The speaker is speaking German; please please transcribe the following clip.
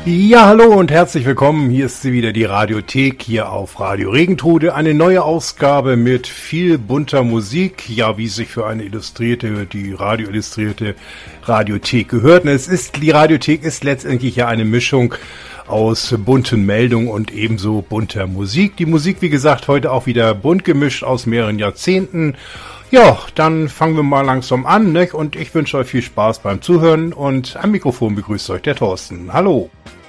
Ja, hallo und herzlich willkommen. Hier ist sie wieder, die Radiothek, hier auf Radio Regentrude. Eine neue Ausgabe mit viel bunter Musik. Ja, wie es sich für eine die radioillustrierte Radiothek gehört. Die Radiothek ist letztendlich ja eine Mischung aus bunten Meldungen und ebenso bunter Musik. Die Musik, wie gesagt, heute auch wieder bunt gemischt aus mehreren Jahrzehnten. Ja, dann fangen wir mal langsam an, ne? Und ich wünsche euch viel Spaß beim Zuhören und am Mikrofon begrüßt euch der Thorsten. Hallo!